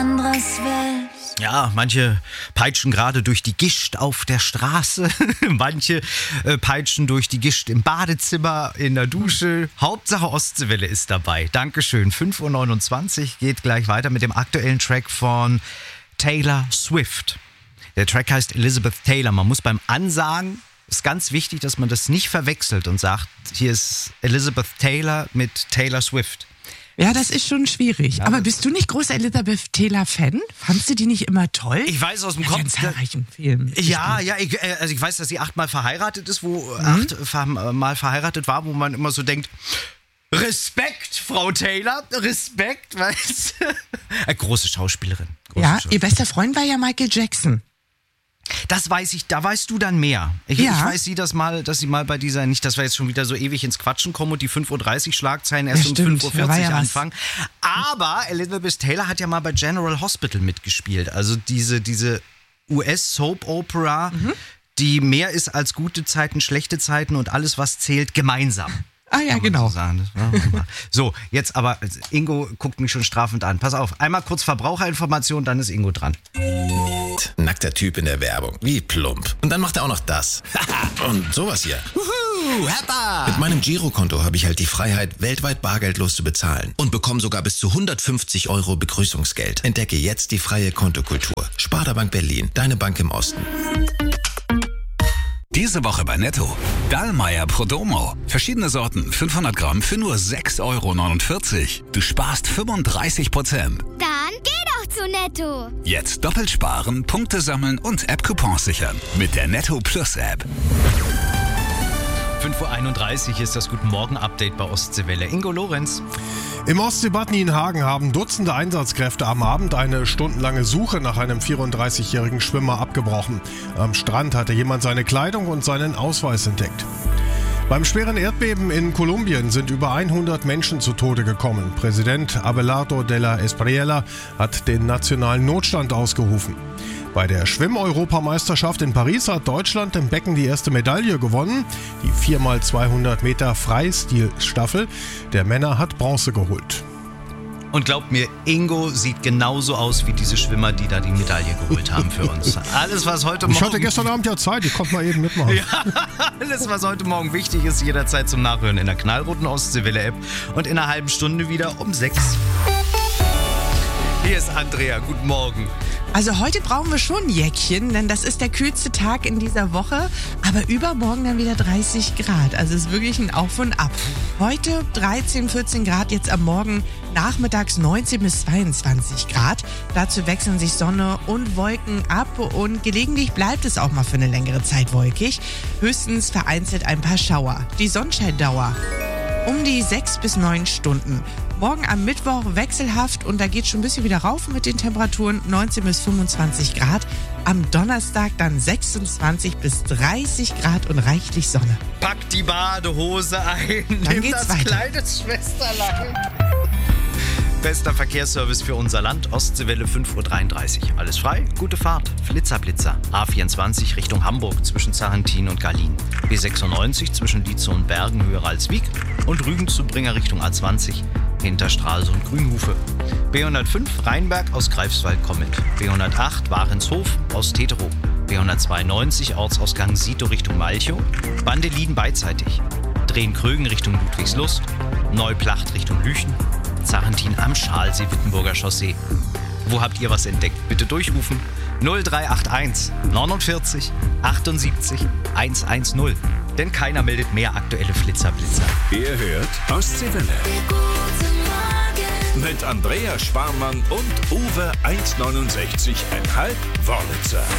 anderes willst. Ja, manche peitschen gerade durch die Gischt auf der Straße, manche peitschen durch die Gischt im Badezimmer, in der Dusche. Hauptsache Ostseewelle ist dabei. Dankeschön. 5:29 Uhr geht gleich weiter mit dem aktuellen Track von Taylor Swift. Der Track heißt Elizabeth Taylor. Man muss beim Ansagen, ist ganz wichtig, dass man das nicht verwechselt und sagt, hier ist Elizabeth Taylor mit Taylor Swift. Ja, das ist schon schwierig. Ja, aber bist du nicht großer Elizabeth Taylor-Fan? Fandst du die nicht immer toll? Ich weiß aus dem Hat Kopf. ja in zahlreichen Filmen. Ja, ich weiß, dass sie 8-mal verheiratet ist, 8-mal verheiratet war, wo man immer so denkt, Respekt, Frau Taylor, Respekt, weißt du? Große Schauspielerin. Ja, ihr bester Freund war ja Michael Jackson. Das weiß ich, da weißt du dann mehr. Ich weiß dass sie mal bei dieser, nicht, dass wir jetzt schon wieder so ewig ins Quatschen kommen und die 5:30 Uhr Schlagzeilen erst um 5:40 Uhr anfangen. Aber Elizabeth Taylor hat ja mal bei General Hospital mitgespielt. Also diese US-Soap-Opera, die mehr ist als gute Zeiten, schlechte Zeiten und alles, was zählt, gemeinsam. Ah ja, genau. So, jetzt aber, Ingo guckt mich schon strafend an. Pass auf, einmal kurz Verbraucherinformation, dann ist Ingo dran. Nackter Typ in der Werbung. Wie plump. Und dann macht er auch noch das. Und sowas hier. Heppa! Mit meinem Girokonto habe ich halt die Freiheit, weltweit bargeldlos zu bezahlen. Und bekomme sogar bis zu 150 € Begrüßungsgeld. Entdecke jetzt die freie Kontokultur. Sparda-Bank Berlin. Deine Bank im Osten. Diese Woche bei Netto. Dallmayr Prodomo. Verschiedene Sorten, 500 Gramm für nur 6,49 €. Du sparst 35%. Dann geh doch zu Netto. Jetzt doppelt sparen, Punkte sammeln und App-Coupons sichern. Mit der Netto Plus App. 5:31 Uhr ist das Guten Morgen-Update bei Ostseewelle. Ingo Lorenz. Im Ostseebad Nienhagen haben Dutzende Einsatzkräfte am Abend eine stundenlange Suche nach einem 34-jährigen Schwimmer abgebrochen. Am Strand hatte jemand seine Kleidung und seinen Ausweis entdeckt. Beim schweren Erdbeben in Kolumbien sind über 100 Menschen zu Tode gekommen. Präsident Abelardo de la Espriella hat den nationalen Notstand ausgerufen. Bei der Schwimm-Europameisterschaft in Paris hat Deutschland im Becken die erste Medaille gewonnen. Die 4x200 Meter Freistilstaffel der Männer hat Bronze geholt. Und glaubt mir, Ingo sieht genauso aus wie diese Schwimmer, die da die Medaille geholt haben für uns. Alles, was heute Morgen... Ich hatte gestern Abend ja Zeit, ich konnte mal eben mitmachen. Ja, alles, was heute Morgen wichtig ist, jederzeit zum Nachhören in der knallroten Ostseewelle-App und in einer halben Stunde wieder um 6. Hier ist Andrea, guten Morgen. Also heute brauchen wir schon ein Jäckchen, denn das ist der kühlste Tag in dieser Woche. Aber übermorgen dann wieder 30 Grad. Also es ist wirklich ein Auf und Ab. Heute 13, 14 Grad, jetzt am Morgen nachmittags 19 bis 22 Grad. Dazu wechseln sich Sonne und Wolken ab und gelegentlich bleibt es auch mal für eine längere Zeit wolkig. Höchstens vereinzelt ein paar Schauer. Die Sonnenscheindauer um die 6 bis 9 Stunden. Morgen am Mittwoch wechselhaft und da geht schon ein bisschen wieder rauf mit den Temperaturen 19 bis 25 Grad. Am Donnerstag dann 26 bis 30 Grad und reichlich Sonne. Pack die Badehose ein, Dann nimm geht's das weiter. kleine Schwesterlein. Bester Verkehrsservice für unser Land, Ostseewelle 5:33 Uhr. Alles frei, gute Fahrt. Flitzer. A24 Richtung Hamburg zwischen Zarentin und Garlin. B96 zwischen Lietze und Bergen, Höhe Ralswiek. Und Rügen zu Bringer Richtung A20 hinter Stralsund und Grünhufe. B105 Rheinberg aus Greifswald kommend. B108 Warenshof aus Teterow. B192 Ortsausgang Sito Richtung Malchow. Bandelin beidseitig. Drehen-Krögen Richtung Ludwigslust. Neuplacht Richtung Lüchen. Zarentin am Schalsee-Wittenburger Chaussee. Wo habt ihr was entdeckt? Bitte durchrufen 0381 49 78 110. Denn keiner meldet mehr aktuelle Flitzer-Blitzer. Ihr hört Ostseewelle. Mit Andrea Sparmann und Uwe 1,69,5 Wörlitzer.